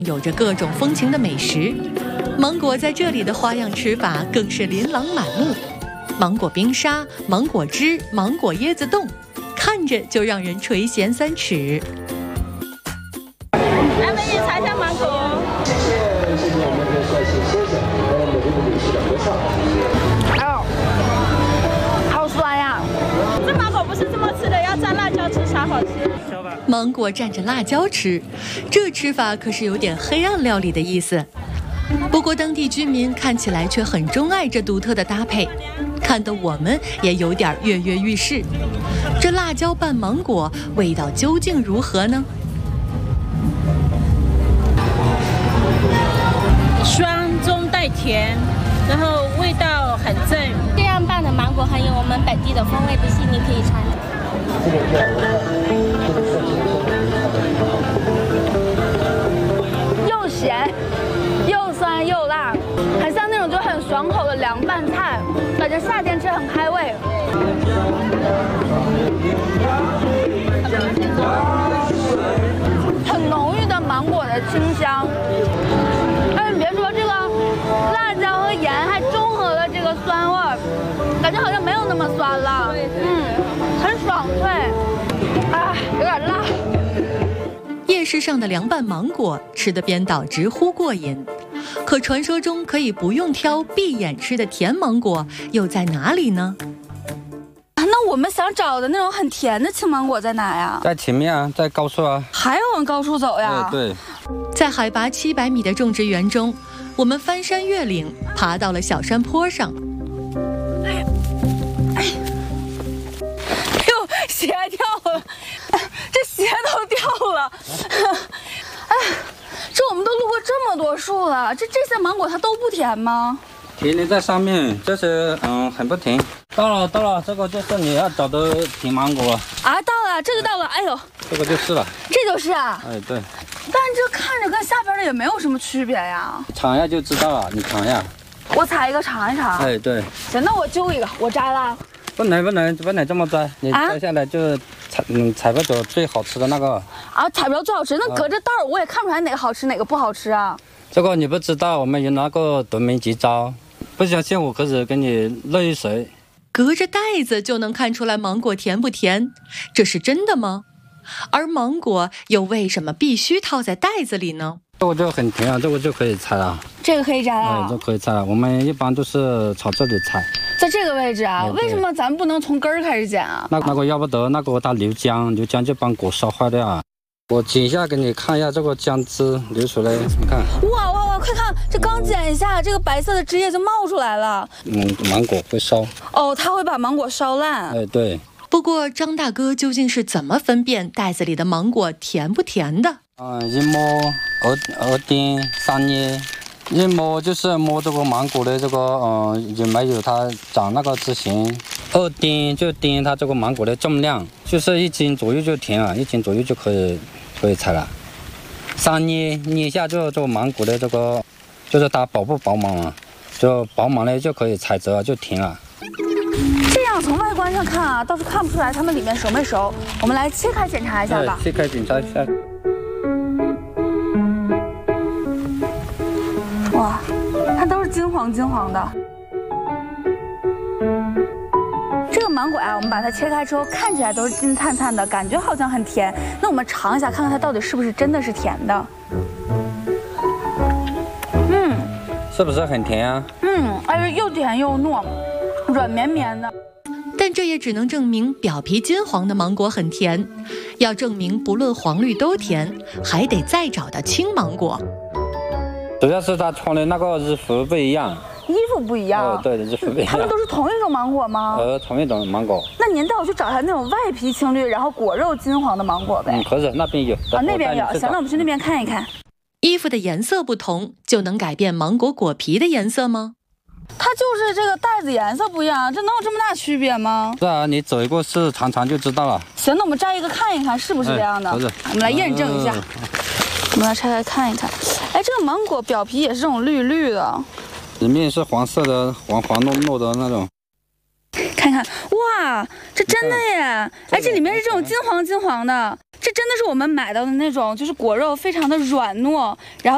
有着各种风情的美食，芒果在这里的花样吃法更是琳琅满目。芒果冰沙、芒果汁、芒果椰子冻，看着就让人垂涎三尺。 来，美女尝一下芒果。 哎呦，好酸呀！ 这芒果不是这么吃的，要蘸辣椒吃才好吃。 芒果蘸着辣椒吃，这吃法可是有点黑暗料理的意思。不过当地居民看起来却很钟爱这独特的搭配，看得我们也有点跃跃欲试。这辣椒拌芒果味道究竟如何呢？ 酸中带甜，然后味道很正。 这样拌的芒果很有我们本地的风味，不信你可以尝。 又咸又酸又辣，很像那种就很爽口的凉拌菜，感觉夏天吃很开胃。很浓郁的芒果的清香，但是别说这个辣椒和盐还中和了这个酸味儿，感觉好像没有那么酸了，很爽脆，有点辣。 夜市上的凉拌芒果吃得编导直呼过瘾，可传说中可以不用挑闭眼吃的甜芒果又在哪里呢？ 那我们想找的那种很甜的青芒果在哪呀？ 在前面啊，在高处啊。还要往高处走呀？ 对。 在海拔700米的种植园中，我们翻山越岭，爬到了小山坡上。 哎呦，鞋掉了，这鞋都掉了。这我们都路过这么多树了，这些芒果它都不甜吗？ 甜的在上面，这些很不甜。到了，这个就是你要找的甜芒果啊！到了，这个到了，哎呦， 这个就是了。 这就是啊？ 哎，对。 但这看着跟下边的也没有什么区别呀。 尝一下就知道了，你尝一下。 我采一个尝一尝。 哎，对。 行，那我揪一个，我摘了。 不能这么摘，你摘下来就采不着最好吃的那个。 啊，采不着最好吃，那隔着袋儿我也看不出来哪个好吃哪个不好吃啊。 这个你不知道，我们有那个独门绝招，不相信我可以给你热一水。 隔着袋子就能看出来芒果甜不甜，这是真的吗？而芒果又为什么必须套在袋子里呢？ 这个就很甜啊，这个就可以采了。 这个可以摘了？ 这可以采了。我们一般都是朝这里采。 在这个位置啊？为什么咱们不能从根儿开始剪啊？ 那个要不得，那个它流浆就把果烧坏掉啊。我剪一下给你看一下，这个浆汁流出来，你看。 哇！快看，这刚剪一下，这个白色的汁液就冒出来了。 芒果会烧。哦， 它会把芒果烧烂。 哎，对。 不过张大哥究竟是怎么分辨袋子里的芒果甜不甜的？ 一摸二点3捏，一摸就是摸这个芒果的这个有没有它长那个枝形。2点就点它这个芒果的重量，就是1斤左右就甜了，1斤左右就可以采了。3捏一下就这个芒果的这个，就是它饱不饱满啊，就饱满了就可以采摘就甜了。 这样从外观上看啊，倒是看不出来它们里面熟没熟。我们来切开检查一下吧。 切开检查一下。 哇，它都是金黄的。这个芒果啊，我们把它切开之后，看起来都是金灿灿的，感觉好像很甜。那我们尝一下，看看它到底是不是真的是甜的。 是不是很甜啊？ 哎，又甜又糯，软绵绵的。 但这也只能证明表皮金黄的芒果很甜。要证明不论黄绿都甜，还得再找到青芒果。 主要是它穿的那个衣服不一样。 衣服不一样。 对，衣服不一样。 它们都是同一种芒果吗？ 同一种芒果。 那您带我去找一下那种外皮青绿，然后果肉金黄的芒果呗。 可以，那边有。 那边有。行，那我们去那边看一看。 衣服的颜色不同，就能改变芒果果皮的颜色吗？ 它就是这个袋子颜色不一样，这能有这么大区别吗？ 是啊，你走一过试尝尝就知道了。 行，那我们摘一个看一看是不是这样的。我们来验证一下。我们来拆开看一看。哎，这个芒果表皮也是这种绿绿的， 里面是黄色的，黄糯糯的那种。 看看，哇，这真的耶！哎，这里面是这种金黄的，这真的是我们买到的那种，就是果肉非常的软糯，然后